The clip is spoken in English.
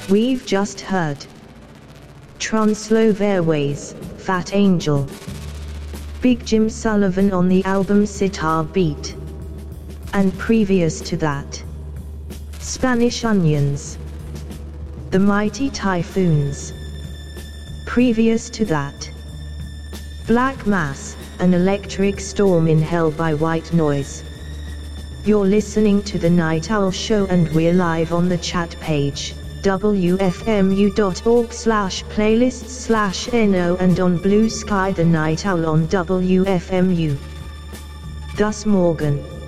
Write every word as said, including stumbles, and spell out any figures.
We've just heard Translove Airways, Fat Angel. Big Jim Sullivan on the album Sitar Beat. And previous to that, Spanish Onions, The Mighty Typhoons. Previous to that, Black Mass, An Electric Storm in Hell by White Noise. You're listening to The Night Owl Show and we're live on the chat page, w f m u dot org slash playlists slash no, and on Blue Sky The Night Owl on W F M U. Thus Morgan.